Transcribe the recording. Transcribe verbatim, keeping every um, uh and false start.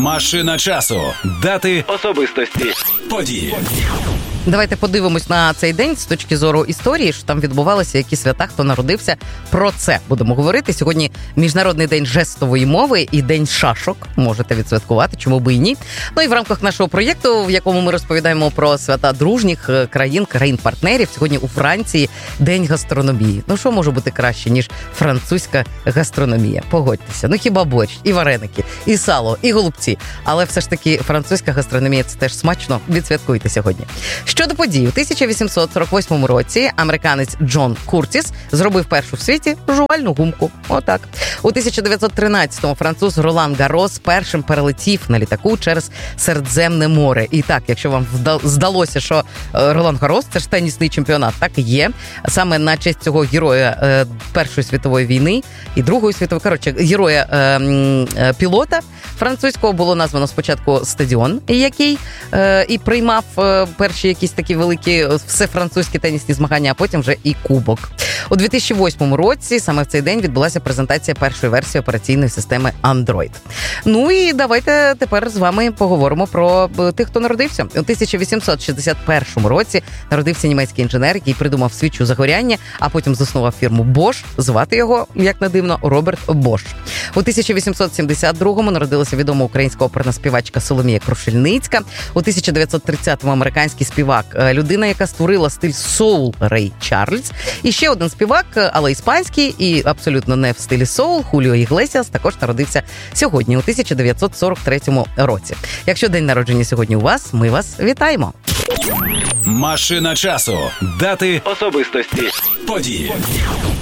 Машина часу. Дати, особистості, події. Давайте подивимось на цей день з точки зору історії, що там відбувалося, які свята, хто народився. Про це будемо говорити. Сьогодні Міжнародний день жестової мови і День шашок. Можете відсвяткувати, чому би і ні. Ну і в рамках нашого проєкту, в якому ми розповідаємо про свята дружніх країн, країн-партнерів, сьогодні у Франції День гастрономії. Ну що може бути краще, ніж французька гастрономія? Погодьтеся. Ну хіба борщ, і вареники, і сало, і голубці. Але все ж таки французька гастрономія – це теж смачно. Відсвяткуйте сьогодні. Щодо подій, у тисяча вісімсот сорок восьмому році американець Джон Куртіс зробив першу в світі жувальну гумку. Отак. У тисяча дев'ятсот тринадцятому француз Ролан Гаррос першим перелетів на літаку через Середземне море. І так, якщо вам здалося, що Ролан Гаррос – це ж тенісний чемпіонат, так і є. Саме на честь цього героя е, Першої світової війни і Другої світової, коротше, героя е, е, пілота французького було названо спочатку стадіон, який е, і приймав е, перші якісь такі великі всефранцузькі тенісні змагання, а потім вже і кубок. У дві тисячі восьмому році саме в цей день відбулася презентація першої версії операційної системи Android. Ну і давайте тепер з вами поговоримо про тих, хто народився. У тисяча вісімсот шістдесят першому році народився німецький інженер, який придумав свічу загоряння, а потім заснував фірму Bosch. Звати його, як не дивно, Роберт Бош. У тисяча вісімсот сімдесят другому народилася відома українська оперна співачка Соломія Крушельницька. У тисяча дев'ятсот тридцятому американський співак, людина, яка створила стиль соул, Рей Чарльз. І ще один співак, але іспанський і абсолютно не в стилі соул, Хуліо Іглесіас, також народився сьогодні, у тисяча дев'ятсот сорок третьому році. Якщо день народження сьогодні у вас, ми вас вітаємо. Машина часу. Дати, особистості, події.